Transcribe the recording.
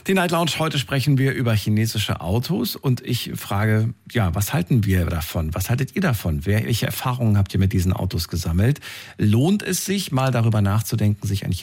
Die Night Lounge, heute sprechen wir über chinesische Autos und ich frage, ja, was halten wir davon? Was haltet ihr davon? Welche Erfahrungen habt ihr mit diesen Autos gesammelt? Lohnt es sich, mal darüber nachzudenken, sich ein